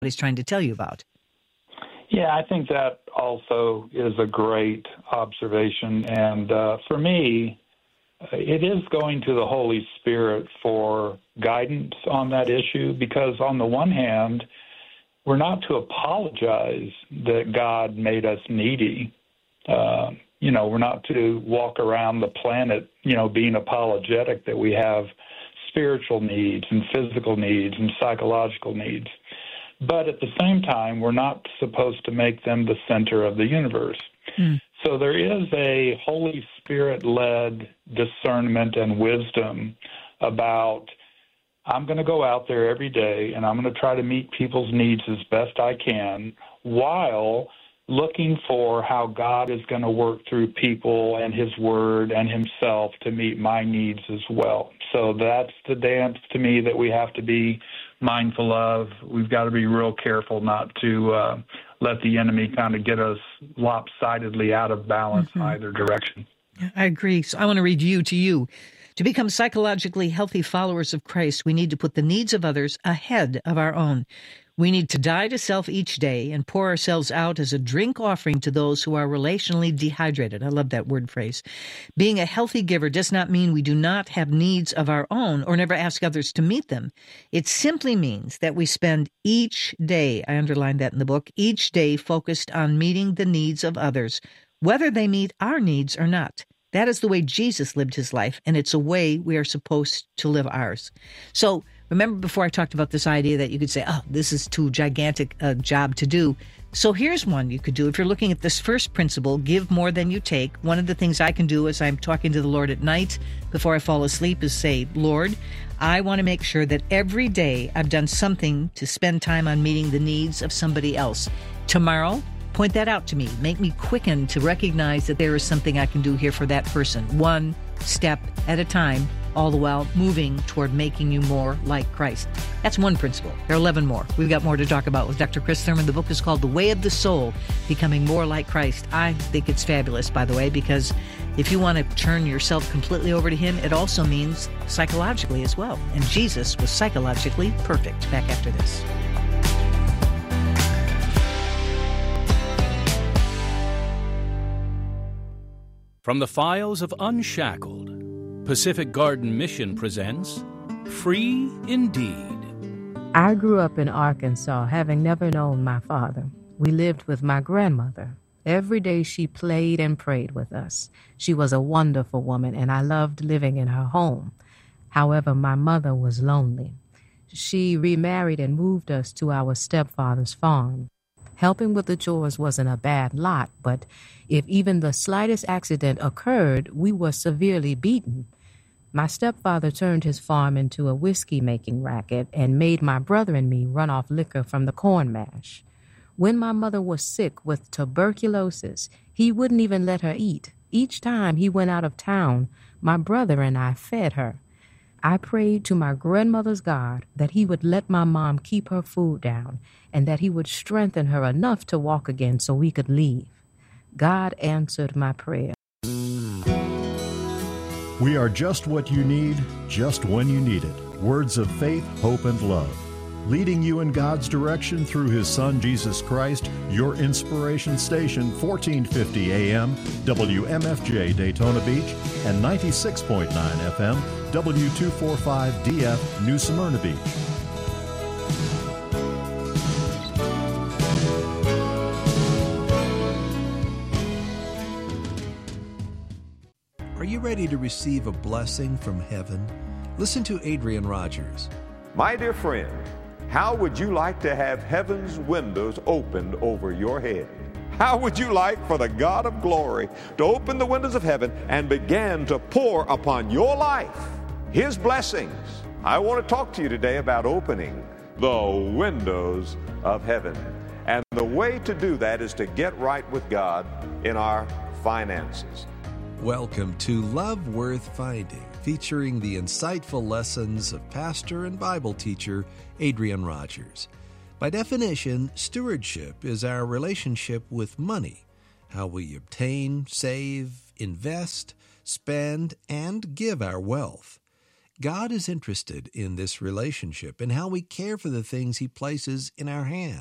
he's trying to tell you about. Yeah, I think that also is a great observation. And for me, it is going to the Holy Spirit for guidance on that issue, because on the one hand, we're not to apologize that God made us needy. We're not to walk around the planet, being apologetic that we have spiritual needs and physical needs and psychological needs. But at the same time, we're not supposed to make them the center of the universe. So there is a Holy Spirit-led discernment and wisdom about, I'm going to go out there every day and I'm going to try to meet people's needs as best I can, while looking for how God is going to work through people and His Word and Himself to meet my needs as well. So that's the dance to me that we have to be mindful of. We've got to be real careful not to let the enemy kind of get us lopsidedly out of balance either direction. I agree. So I want to read you to you. To become psychologically healthy followers of Christ, we need to put the needs of others ahead of our own. We need to die to self each day and pour ourselves out as a drink offering to those who are relationally dehydrated. I love that word phrase. Being a healthy giver does not mean we do not have needs of our own or never ask others to meet them. It simply means that we spend each day, I underlined that in the book, each day focused on meeting the needs of others, whether they meet our needs or not. That is the way Jesus lived his life, and it's a way we are supposed to live ours. So remember before I talked about this idea that you could say, this is too gigantic a job to do. So here's one you could do. If you're looking at this first principle, give more than you take, one of the things I can do as I'm talking to the Lord at night before I fall asleep is say, Lord, I want to make sure that every day I've done something to spend time on meeting the needs of somebody else. Tomorrow, point that out to me. Make me quicken to recognize that there is something I can do here for that person, one step at a time, all the while moving toward making you more like Christ. That's one principle. There are 11 more. We've got more to talk about with Dr. Chris Thurman. The book is called The Way of the Soul, Becoming More Like Christ. I think it's fabulous, by the way, because if you want to turn yourself completely over to Him, it also means psychologically as well. And Jesus was psychologically perfect. Back after this. From the files of Unshackled, Pacific Garden Mission presents Free Indeed. I grew up in Arkansas, having never known my father. We lived with my grandmother. Every day she played and prayed with us. She was a wonderful woman, and I loved living in her home. However, my mother was lonely. She remarried and moved us to our stepfather's farm. Helping with the chores wasn't a bad lot, but if even the slightest accident occurred, we were severely beaten. My stepfather turned his farm into a whiskey-making racket and made my brother and me run off liquor from the corn mash. When my mother was sick with tuberculosis, he wouldn't even let her eat. Each time he went out of town, my brother and I fed her. I prayed to my grandmother's God that He would let my mom keep her food down and that He would strengthen her enough to walk again so we could leave. God answered my prayer. We are just what you need, just when you need it. Words of faith, hope, and love. Leading you in God's direction through His Son, Jesus Christ, your inspiration station, 1450 AM, WMFJ Daytona Beach, and 96.9 FM, W245DF, New Smyrna Beach. Are you ready to receive a blessing from heaven? Listen to Adrian Rogers. My dear friend, how would you like to have heaven's windows opened over your head? How would you like for the God of glory to open the windows of heaven and begin to pour upon your life His blessings? I want to talk to you today about opening the windows of heaven. And the way to do that is to get right with God in our finances. Welcome to Love Worth Finding, featuring the insightful lessons of pastor and Bible teacher Adrian Rogers. By definition, stewardship is our relationship with money, how we obtain, save, invest, spend, and give our wealth. God is interested in this relationship and how we care for the things He places in our hands.